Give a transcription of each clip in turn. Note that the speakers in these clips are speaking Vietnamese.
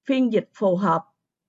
phiên dịch phù hợp.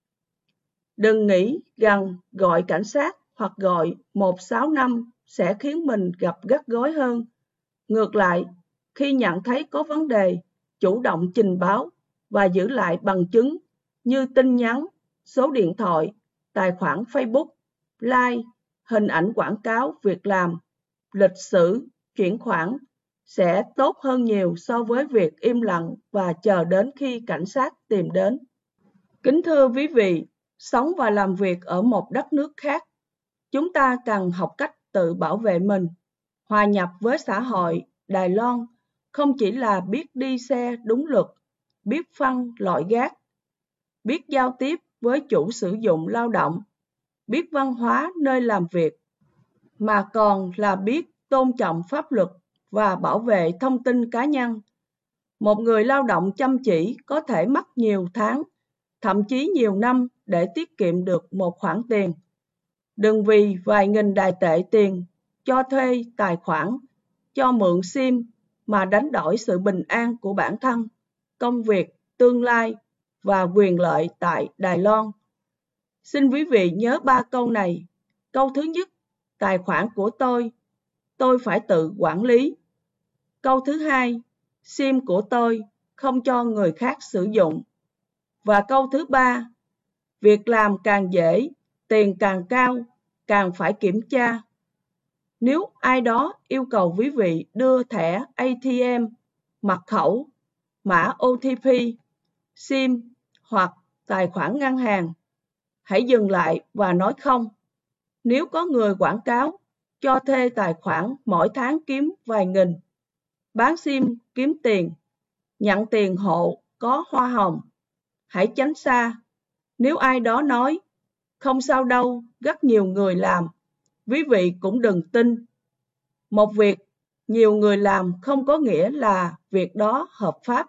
Đừng nghĩ rằng gọi cảnh sát hoặc gọi 165 sẽ khiến mình gặp rắc rối hơn. Ngược lại, khi nhận thấy có vấn đề, chủ động trình báo và giữ lại bằng chứng như tin nhắn, số điện thoại, tài khoản Facebook, like, hình ảnh quảng cáo việc làm, lịch sử, chuyển khoản sẽ tốt hơn nhiều so với việc im lặng và chờ đến khi cảnh sát tìm đến. Kính thưa quý vị, sống và làm việc ở một đất nước khác, chúng ta cần học cách tự bảo vệ mình. Hòa nhập với xã hội Đài Loan không chỉ là biết đi xe đúng luật, biết phân loại rác, biết giao tiếp với chủ sử dụng lao động, biết văn hóa nơi làm việc, mà còn là biết tôn trọng pháp luật và bảo vệ thông tin cá nhân. Một người lao động chăm chỉ có thể mất nhiều tháng, thậm chí nhiều năm để tiết kiệm được một khoản tiền. Đừng vì vài nghìn đài tệ tiền, cho thuê tài khoản, cho mượn SIM mà đánh đổi sự bình an của bản thân, công việc, tương lai và quyền lợi tại Đài Loan. Xin quý vị nhớ 3 câu này. Câu thứ nhất, tài khoản của tôi phải tự quản lý. Câu thứ hai, SIM của tôi không cho người khác sử dụng. Và câu thứ ba, việc làm càng dễ, tiền càng cao, càng phải kiểm tra. Nếu ai đó yêu cầu quý vị đưa thẻ ATM, mật khẩu, mã OTP, SIM hoặc tài khoản ngân hàng, hãy dừng lại và nói không. Nếu có người quảng cáo cho thuê tài khoản mỗi tháng kiếm vài nghìn, bán SIM kiếm tiền, nhận tiền hộ có hoa hồng, hãy tránh xa. Nếu ai đó nói không sao đâu, rất nhiều người làm, quý vị cũng đừng tin. Một việc nhiều người làm không có nghĩa là việc đó hợp pháp.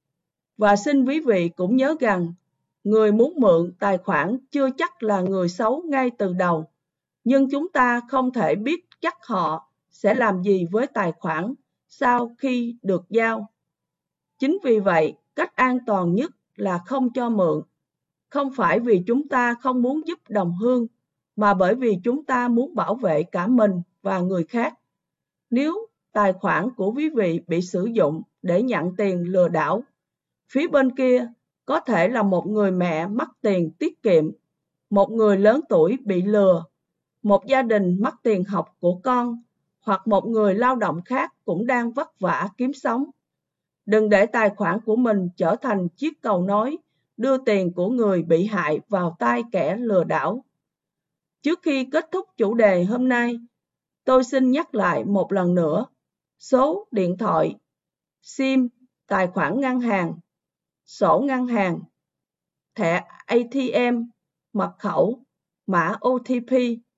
Và xin quý vị cũng nhớ rằng, người muốn mượn tài khoản chưa chắc là người xấu ngay từ đầu, nhưng chúng ta không thể biết chắc họ sẽ làm gì với tài khoản sau khi được giao. Chính vì vậy, cách an toàn nhất là không cho mượn. Không phải vì chúng ta không muốn giúp đồng hương, mà bởi vì chúng ta muốn bảo vệ cả mình và người khác. Nếu tài khoản của quý vị bị sử dụng để nhận tiền lừa đảo, phía bên kia có thể là một người mẹ mất tiền tiết kiệm, một người lớn tuổi bị lừa, một gia đình mất tiền học của con, hoặc một người lao động khác cũng đang vất vả kiếm sống. Đừng để tài khoản của mình trở thành chiếc cầu nối đưa tiền của người bị hại vào tay kẻ lừa đảo. Trước khi kết thúc chủ đề hôm nay, tôi xin nhắc lại một lần nữa số điện thoại, SIM, tài khoản ngân hàng, sổ ngân hàng, thẻ ATM, mật khẩu, mã OTP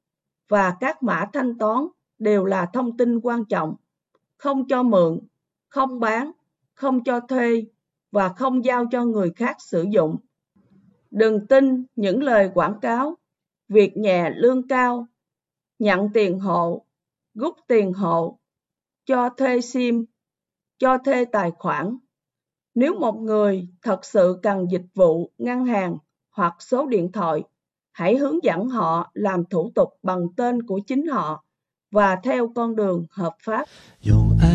và các mã thanh toán đều là thông tin quan trọng. Không cho mượn, không bán, không cho thuê và không giao cho người khác sử dụng. Đừng tin những lời quảng cáo, việc nhẹ lương cao, nhận tiền hộ, rút tiền hộ, cho thuê SIM, cho thuê tài khoản. Nếu một người thật sự cần dịch vụ ngân hàng hoặc số điện thoại, hãy hướng dẫn họ làm thủ tục bằng tên của chính họ và theo con đường hợp pháp.